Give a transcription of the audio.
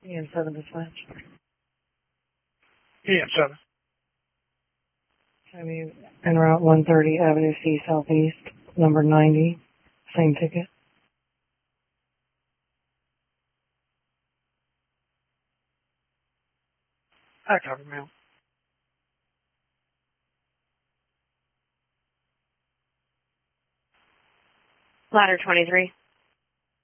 EN7 dispatch. EN7. Show me en route 130 Avenue C Southeast, number 90, same ticket. I copy, ma'am. Ladder 23.